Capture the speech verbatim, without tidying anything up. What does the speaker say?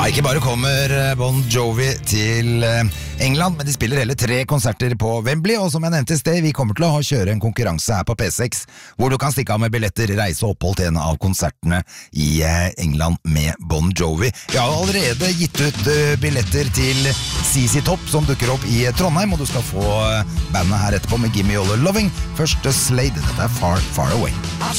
Ikke bare kommer Bon Jovi til England, men de spiller hele tre konserter på Wembley, og som jeg nevnte i sted, vi kommer til å kjøre en konkurranse her på P seks, hvor du kan stikke av med billetter, reise og opphold til en av konsertene i England med Bon Jovi. Jeg har allerede gitt ut billetter til C C Top, som dukker opp i Trondheim, og du skal få bandet her etterpå med Gimme All the Loving. Først Slade, dette er Far, Far Away.